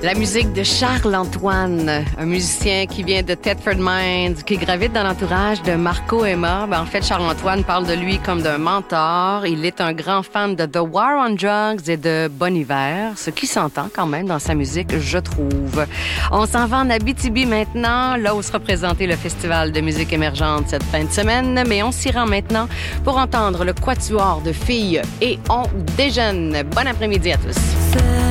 La musique de Charles-Antoine, un musicien qui vient de Thetford Mines, qui gravite dans l'entourage de Marco Emma. En fait, Charles-Antoine parle de lui comme d'un mentor. Il est un grand fan de The War on Drugs et de Bon Hiver, ce qui s'entend quand même dans sa musique, je trouve. On s'en va en Abitibi maintenant, là où sera présenté le Festival de musique émergente cette fin de semaine, mais on s'y rend maintenant pour entendre le quatuor de filles et on déjeune. Bon après-midi à tous.